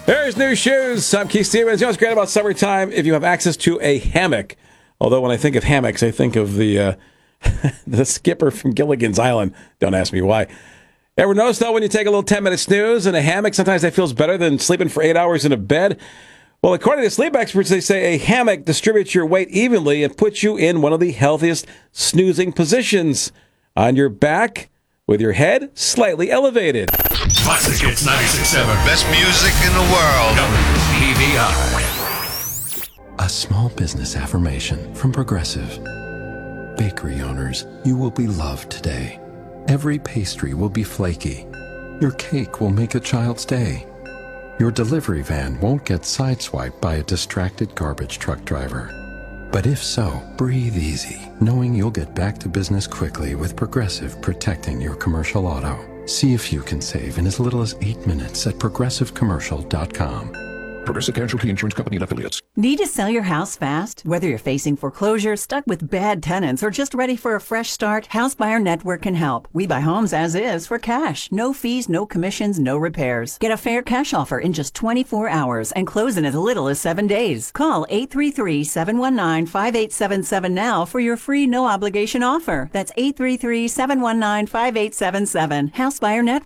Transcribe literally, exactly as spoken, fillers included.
There's new shoes. I'm Keith Stevens. You know what's great about summertime? If you have access to a hammock. Although when I think of hammocks, I think of the uh, the skipper from Gilligan's Island. Don't ask me why. Ever notice, though, when you take a little ten-minute snooze in a hammock, sometimes that feels better than sleeping for eight hours in a bed? Well, according to sleep experts, they say a hammock distributes your weight evenly and puts you in one of the healthiest snoozing positions. On your back, with your head slightly elevated. Classic Hits ninety-six point seven. Best music in the world. W P V I. A small business affirmation from Progressive. Bakery owners, you will be loved today. Every pastry will be flaky. Your cake will make a child's day. Your delivery van won't get sideswiped by a distracted garbage truck driver. But if so, breathe easy, knowing you'll get back to business quickly with Progressive protecting your commercial auto. See if you can save in as little as eight minutes at progressive commercial dot com. Progressive Casualty Insurance Company and Affiliates. Need to sell your house fast? Whether you're facing foreclosure, stuck with bad tenants, or just ready for a fresh start, House Buyer Network can help. We buy homes as is for cash. No fees, no commissions, no repairs. Get a fair cash offer in just twenty-four hours and close in as little as seven days. Call eight three three, seven one nine, five eight seven seven now for your free no obligation offer. That's eight three three, seven one nine, five eight seven seven. House Buyer Network.